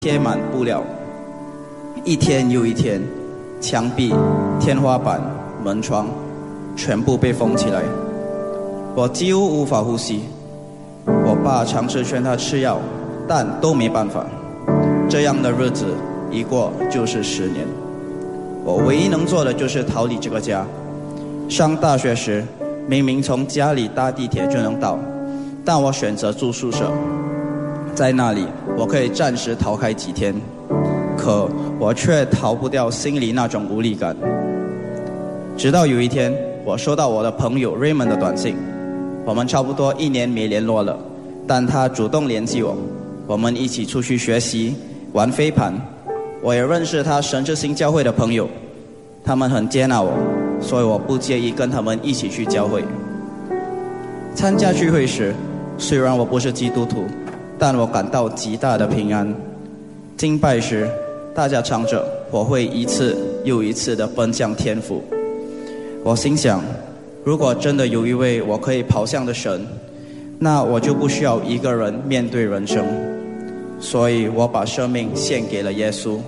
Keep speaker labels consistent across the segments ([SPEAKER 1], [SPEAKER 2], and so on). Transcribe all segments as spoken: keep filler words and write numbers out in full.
[SPEAKER 1] 贴满布料，一天又一天，墙壁、天花板、门窗全部被封起来，我几乎无法呼吸。我爸尝试劝他吃药，但都没办法。这样的日子一过就是十年，我唯一能做的就是逃离这个家。上大学时，明明从家里搭地铁就能到，但我选择住宿舍，在那里我可以暂时逃开几天，可我却逃不掉心里那种无力感。直到有一天，我收到我的朋友 Raymond 的短信，我们差不多一年没联络了，但他主动联系我，我们一起出去学习玩飞盘。我也认识他神之星教会的朋友，他们很接纳我，所以我不介意跟他们一起去教会。参加聚会时，虽然我不是基督徒，但我感到极大的平安。敬拜时，大家唱着，我会一次又一次地奔向天父。我心想，如果真的有一位我可以跑向的神，那我就不需要一个人面对人生。所以我把生命献给了耶稣。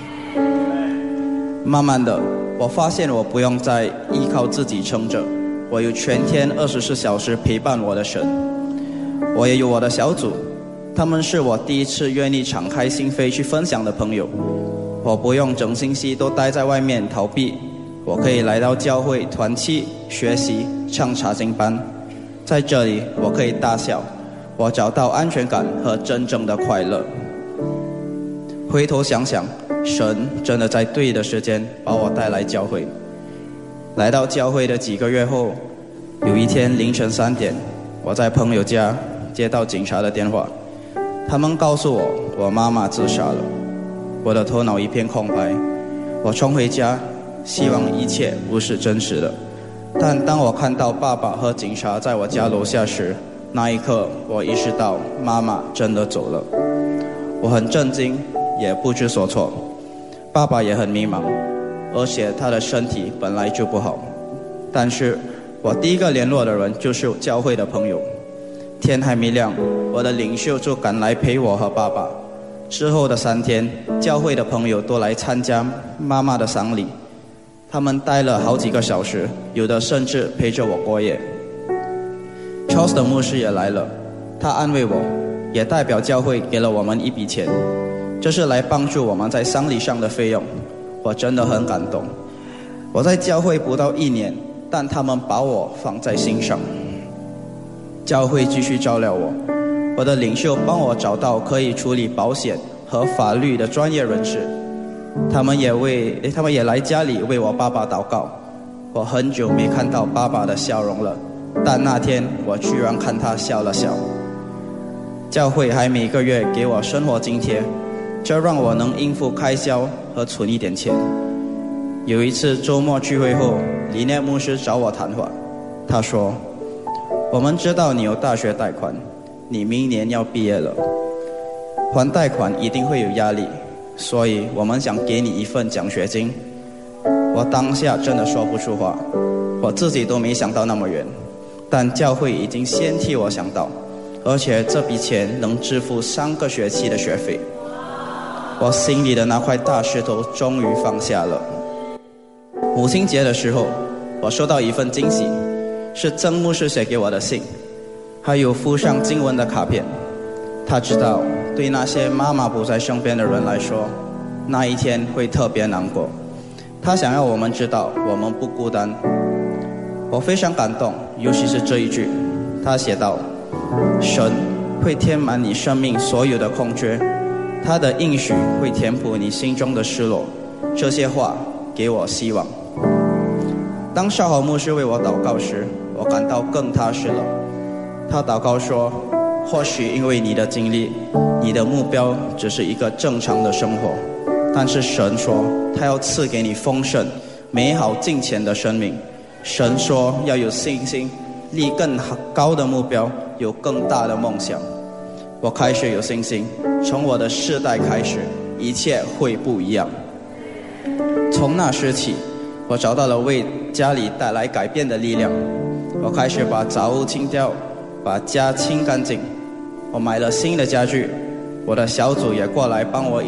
[SPEAKER 1] 慢慢的，我发现我不用再依靠自己撑着，我有全天二十四小时陪伴我的神。我也有我的小组，他们是我第一次愿意敞开心扉去分享的朋友。我不用整星期都待在外面逃避，我可以来到教会团契学习唱查经班，在这里我可以大笑，我找到安全感和真正的快乐。回头想想，神真的在对的时间把我带来教会。来到教会的几个月后，有一天凌晨三点，我在朋友家接到警察的电话，他们告诉我我妈妈自杀了。我的头脑一片空白，我冲回家，希望一切不是真实的。但当我看到爸爸和警察在我家楼下时，那一刻我意识到妈妈真的走了。我很震惊，也不知所措。爸爸也很迷茫，而且他的身体本来就不好。但是我第一个联络的人就是教会的朋友。天还没亮，我的领袖就赶来陪我和爸爸。之后的三天，教会的朋友都来参加妈妈的丧礼，他们待了好几个小时，有的甚至陪着我过夜。Charles 的牧师也来了，他安慰我，也代表教会给了我们一笔钱，这是来帮助我们在丧礼上的费用。我真的很感动。我在教会不到一年，但他们把我放在心上。教会继续照料我，我的领袖帮我找到可以处理保险和法律的专业人士，他们也为他们也来家里为我爸爸祷告。我很久没看到爸爸的笑容了，但那天我居然看他笑了笑。教会还每个月给我生活津贴，这让我能应付开销和存一点钱。有一次周末聚会后，李念牧师找我谈话，他说，我们知道你有大学贷款，你明年要毕业了，还贷款一定会有压力，所以我们想给你一份奖学金。我当下真的说不出话，我自己都没想到那么远，但教会已经先替我想到，而且这笔钱能支付三个学期的学费。我心里的那块大石头终于放下了。母亲节的时候，我收到一份惊喜，是曾牧师写给我的信，还有附上经文的卡片。他知道对那些妈妈不在身边的人来说，那一天会特别难过。他想要我们知道我们不孤单。我非常感动，尤其是这一句，他写道，神会填满你生命所有的空缺，他的应许会填补你心中的失落。这些话给我希望。当少豪牧师为我祷告时，我感到更踏实了。他祷告说，或许因为你的经历，你的目标只是一个正常的生活，但是神说他要赐给你丰盛美好敬虔的生命。神说要有信心，立更高的目标，有更大的梦想。我开始有信心，从我的世代开始，一切会不一样。从那时起，我找到了为家里带来改变的力量。我开始把杂物清掉，把家清干净。我买了新的家具， 我的小组也过来帮我